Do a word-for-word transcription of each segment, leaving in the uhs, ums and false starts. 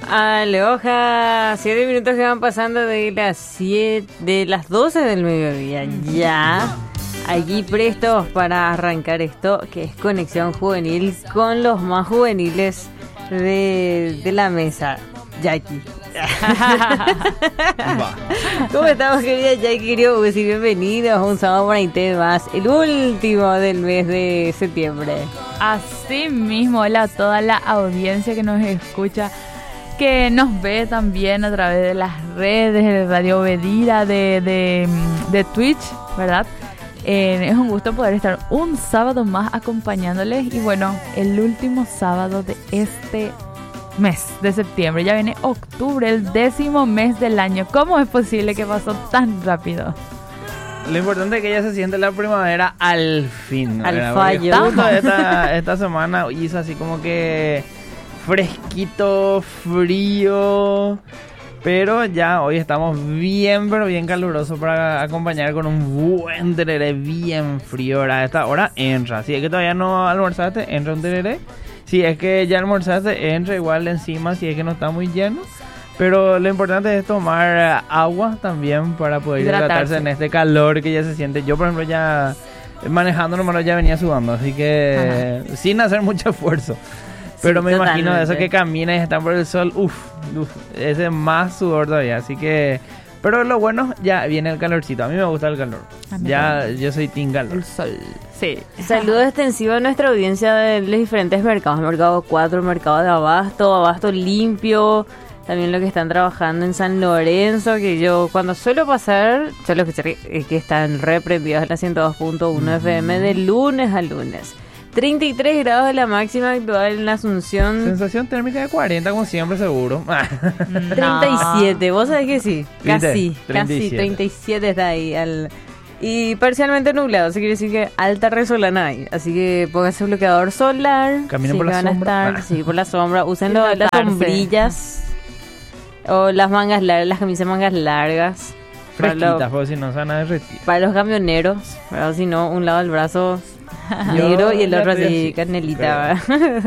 Aloha, siete minutos que van pasando de las siete, de las doce del mediodía, ya allí prestos para arrancar esto que es Conexión Juvenil con los más juveniles de, de la mesa, Jackie. ¿Cómo estamos, querida Jackie, querido Uzi? Bienvenidos a un sábado por ahí más, el último del mes de septiembre. Así mismo, hola a toda la audiencia que nos escucha, que nos ve también a través de las redes de Radio Bedira, de, de, de Twitch, ¿verdad? Eh, es un gusto poder estar un sábado más acompañándoles. Y bueno, el último sábado de este mes de septiembre. Ya viene octubre, el décimo mes del año. ¿Cómo es posible que pasó tan rápido? Lo importante es que ya se siente la primavera al fin, al ¿verdad? fallo. Justo esta, esta semana hizo así como que fresquito, frío, pero ya hoy estamos bien, pero bien caluroso para acompañar con un buen tereré bien frío. A esta hora entra, si es que todavía no almorzaste, entra un tereré. Si es que ya almorzaste, entra igual encima si es que no está muy lleno. Pero lo importante es tomar agua también para poder hidratarse, hidratarse en este calor que ya se siente. Yo, por ejemplo, ya manejando nomás ya venía sudando, así que ajá, sin hacer mucho esfuerzo. Pero sí, me totalmente. Imagino de eso que caminan y están por el sol, uff, uf, ese es más sudor todavía, así que... Pero lo bueno, ya viene el calorcito, a mí me gusta el calor, ya también. Yo soy team calor. El sol, sí. Saludo extensivo a nuestra audiencia de los diferentes mercados, Mercado cuatro, Mercado de Abasto, Abasto Limpio, también lo que están trabajando en San Lorenzo, que yo cuando suelo pasar, solo que, que están reprendidos en la ciento dos punto uno mm. F M de lunes a lunes. treinta y tres grados de la máxima actual en la Asunción. Sensación térmica de cuarenta, como siempre, seguro. treinta y siete, vos sabés que sí. Casi, treinta y siete. Casi, treinta y siete está ahí. Al... Y parcialmente nublado, eso quiere decir que alta resolana hay. Así que pónganse bloqueador solar. Caminen sí, por la van sombra. A estar, sí, por la sombra. Usen lo, las sombrillas. O las mangas largas, las camisas mangas largas. Fresquitas, lo, porque si no se van a derretir. Para los camioneros, ¿verdad? Si no, un lado del brazo negro y el otro así, canelita.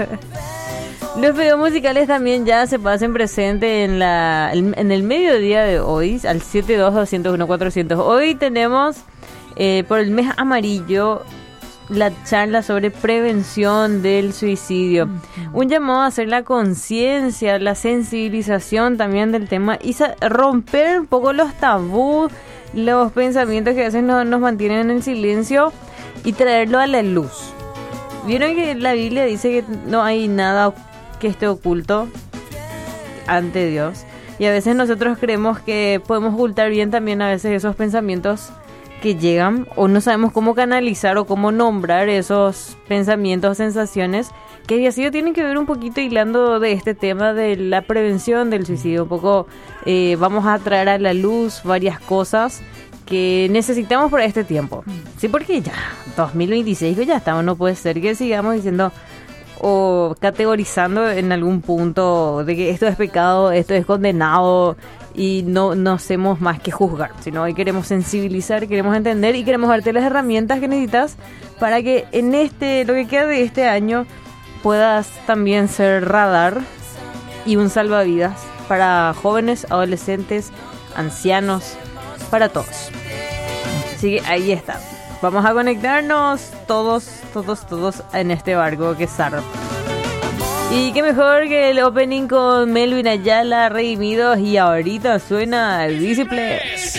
Los videos musicales también ya se pasen presente en la en el mediodía de hoy, al siete dos dos cero uno cuatrocientos. Hoy tenemos, eh, por el mes amarillo, la charla sobre prevención del suicidio. Uh-huh. Un llamado a hacer la conciencia, la sensibilización también del tema y sa- romper un poco los tabús, los pensamientos que a veces no, nos mantienen en el silencio y traerlo a la luz. Vieron que la Biblia dice que no hay nada que esté oculto ante Dios. Y a veces nosotros creemos que podemos ocultar bien también a veces esos pensamientos que llegan, o no sabemos cómo canalizar o cómo nombrar esos pensamientos o sensaciones que así tienen que ver un poquito hilando de este tema de la prevención del suicidio. Un poco eh, vamos a traer a la luz varias cosas que necesitamos para este tiempo. Sí, porque ya dos mil veintiséis ya estamos, no puede ser que sigamos diciendo o categorizando en algún punto de que esto es pecado, esto es condenado y no, no hacemos más que juzgar, sino hoy queremos sensibilizar, queremos entender y queremos darte las herramientas que necesitas para que en este, lo que queda de este año, puedas también ser radar y un salvavidas para jóvenes, adolescentes, ancianos, para todos. Así que ahí está. Vamos a conectarnos todos, todos, todos en este barco que es zarpa. Y qué mejor que el opening con Melvin Ayala, Redimidos, y ahorita suena Disciples.